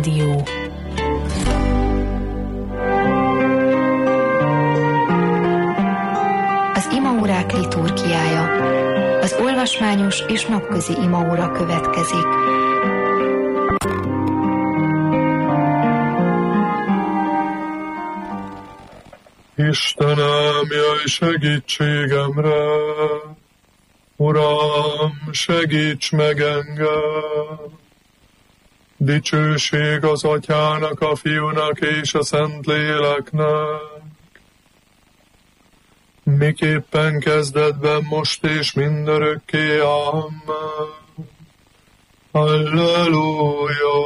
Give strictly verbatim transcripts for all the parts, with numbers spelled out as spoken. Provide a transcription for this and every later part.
Dió. Az imaórák liturgiája. Az olvasmányos és napközi imaóra következik. Istenem, jöjj segítségemre! Uram, segíts meg engem! Dicsőség az Atyának, a Fiúnak és a Szentléleknek, miképpen kezdetben, most és mindörökké. Amen. Halleluja!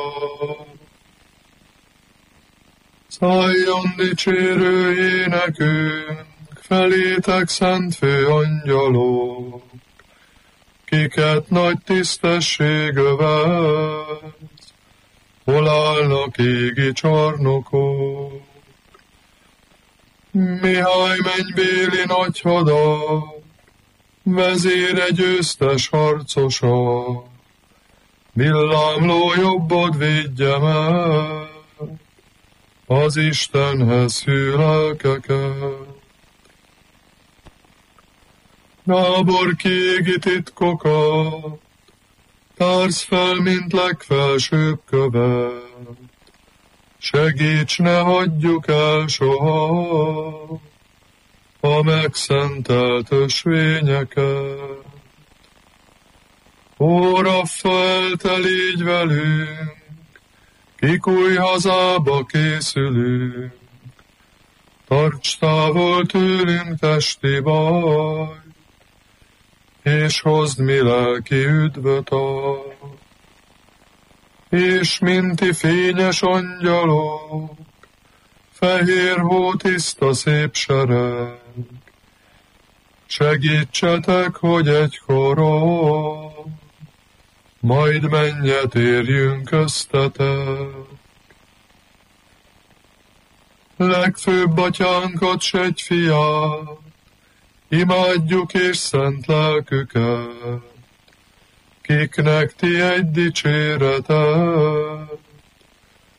Szálljon dicsérő énekünk, felétek szent főangyalok, kiket nagy tisztesség övez, hol állnak égi csarnokok. Mihály mennybéli nagyhadak, vezére győztes harcosak, villámló jobbod védje meg az Istenhez hű lelkeket. Gábor kiégi titkokat, társz fel, mint legfelsőbb követ, segíts, ne hagyjuk el soha a megszentelt ösvényeket. Ó, Raffael, te légy velünk, kik új hazába készülünk, tarts távol tőlünk testi baj, és hozd mi lelki üdvöt ad. És minti fényes angyalok, fehér hó tiszta szép sereg, segítsetek, hogy egykor majd mennyet érjünk köztetek. Legfőbb atyánkat, s egy fiát, imádjuk és szent lelküket, kiknek ti egy dicséretet,